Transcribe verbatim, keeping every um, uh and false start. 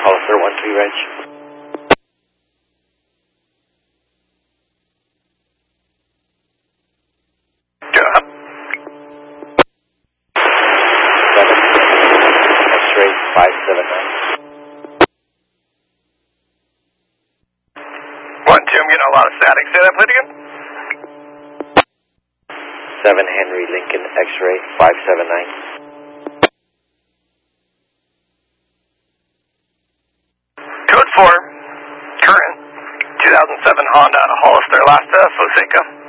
Hollister one three Reg. Yeah. seven X-ray five seven nine. One two, I'm getting a lot of static. Say that, please again. seven Henry Lincoln X-ray five seven nine. Code four, current two thousand seven Honda Hollister, last uh, Foseca.